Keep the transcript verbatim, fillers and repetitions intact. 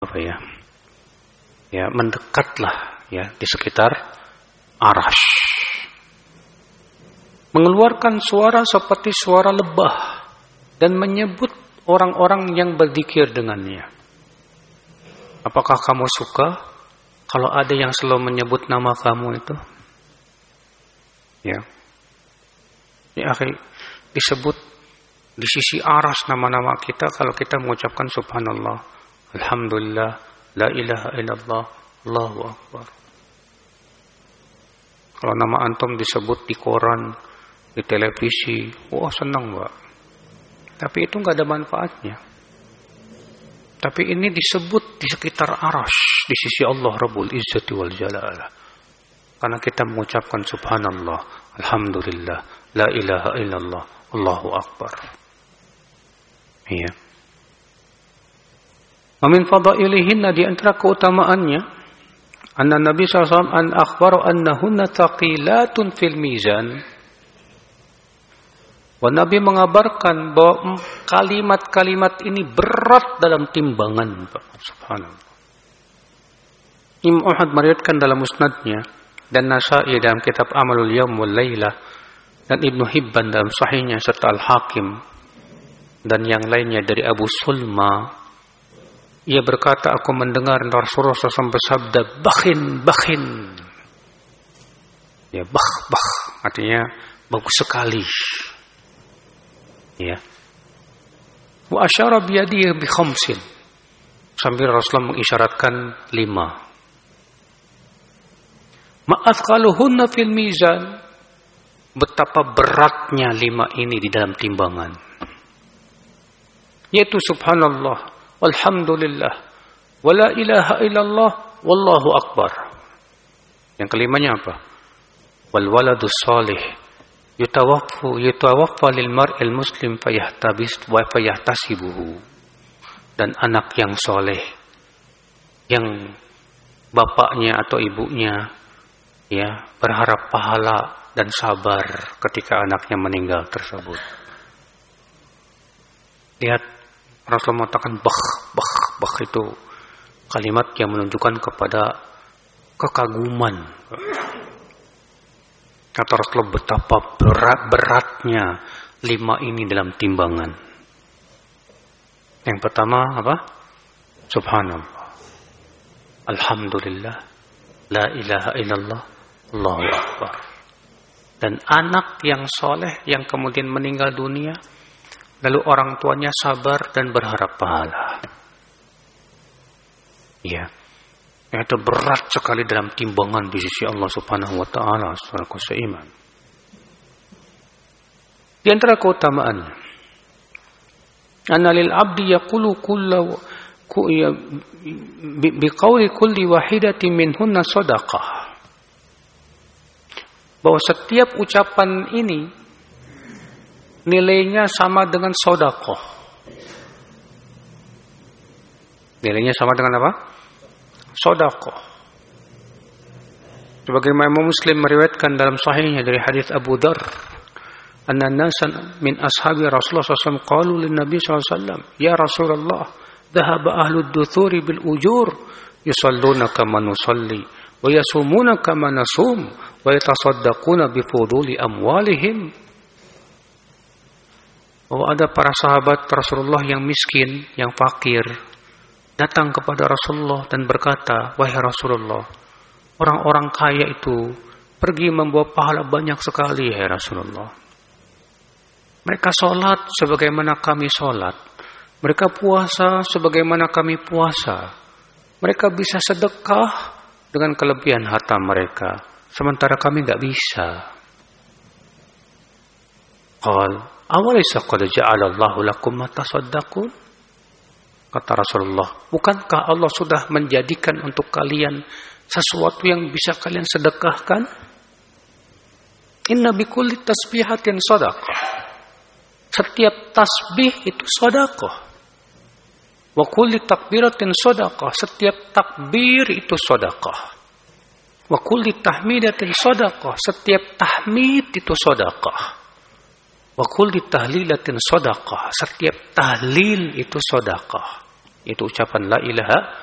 apa ya? Ya, mendekatlah ya di sekitar Arsy. Mengeluarkan suara seperti suara lebah dan menyebut orang-orang yang berzikir dengannya. Apakah kamu suka kalau ada yang selalu menyebut nama kamu itu? Ya. Ya, akhi, disebut di sisi Arsy nama-nama kita kalau kita mengucapkan subhanallah, alhamdulillah, la ilaha illallah, Allahu akbar. Kalau nama antum disebut di koran, di televisi, wah senang Mbak. Tapi itu nggak ada manfaatnya. Tapi ini disebut di sekitar Arsy, di sisi Allah Rabbul Izzati wal Jalal. Karena kita mengucapkan subhanallah, alhamdulillah, la ilaha illallah, Allahu akbar. Iya. Wa min fadailihinna, di antara keutamaannya, anna Nabi sallallahu alaihi wasallam an akhbara annahunna thaqilatun fil mizan. Nabi mengabarkan bahwa kalimat-kalimat ini berat dalam timbangan. Subhanallah. Imam Ahmad meriwayatkan dalam musnadnya, dan Nasa'i dalam kitab Amalul Yaum wal Lailah, dan Ibnu Hibban dalam sahihnya, serta Al-Hakim dan yang lainnya dari Abu Sulma. Ia berkata, aku mendengar Rasulullah shallallahu alaihi wasallam bersabda, bakhin, bakhin. Ya, bah, bah, artinya bagus sekali. Ya. Wa asyara biyadihi bi khamsin. Sambil Rasulullah mengisyaratkan lima. Ma'athqaluhunna fil mizan. Betapa beratnya lima ini di dalam timbangan. Yaitu subhanallah, walhamdulillah, wala ilaha illallah, wallahu akbar. Yang kelimanya apa? Wal waladus salih yutawaffu yutawaffa lil mar'il muslim fayahtabis wa fayahtasibuhu. Dan anak yang soleh, yang bapaknya atau ibunya ya berharap pahala dan sabar ketika anaknya meninggal tersebut. Lihat, Rasulullah mengatakan bah, bah, bah, itu kalimat yang menunjukkan kepada kekaguman. Kata Rasulullah, betapa berat-beratnya lima ini dalam timbangan. Yang pertama apa? Subhanallah, alhamdulillah, la ilaha illallah, Allahu akbar. Dan anak yang soleh yang kemudian meninggal dunia, lalu orang tuanya sabar dan berharap pahala. Ya. Itu berat sekali dalam timbangan di sisi Allah Subhanahu wa taala, saudaraku seiman. Di antara keutamaan, anna lil abdi yaqulu kullu bi qawli kulli wahidatin minhunna shadaqah. Bahwa setiap ucapan ini nilainya sama dengan sedekah. Nilainya sama dengan apa? Sedekah. Sebagaimana Imam Muslim meriwayatkan dalam sahihnya dari hadis Abu Dzar, anna nasan min ashabi Rasulullah sallallahu alaihi wasallam qalu lin Nabi sallallahu alaihi wasallam, ya Rasulullah, dhahaba ahlud duthuri bil ujur yusalluna kama nusalli wa yasumuna kama nasum wa yatasaddaquna bi fuduli amwalihim. Oh, ada para sahabat Rasulullah yang miskin, yang fakir, datang kepada Rasulullah dan berkata, wahai Rasulullah, orang-orang kaya itu pergi membawa pahala banyak sekali, ya Rasulullah. Mereka sholat sebagaimana kami sholat. Mereka puasa sebagaimana kami puasa. Mereka bisa sedekah dengan kelebihan harta mereka, sementara kami tidak bisa. Qal, awalaysa qad ja'alallahu lakum ma tasaddaqun? Kata Rasulullah, bukankah Allah sudah menjadikan untuk kalian sesuatu yang bisa kalian sedekahkan? Inna bikulli tasbihatin sadaqah. Setiap tasbih itu sedekah. Wa kulli takbiratin sadaqah. Setiap takbir itu sedekah. Wa kulli tahmidatin sadaqah. Setiap tahmid itu sedekah. Wa kulli tahlilatin sadaqah. Setiap tahlil itu sedekah. Itu ucapan la ilaha